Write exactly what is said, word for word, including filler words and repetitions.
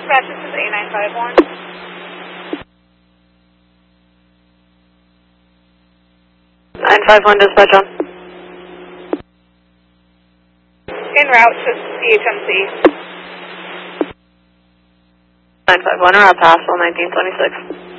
Dispatch, this is A nine five one. nine five one dispatch on. En route to C H M C. nine five one, or I'll pass on nineteen twenty-six.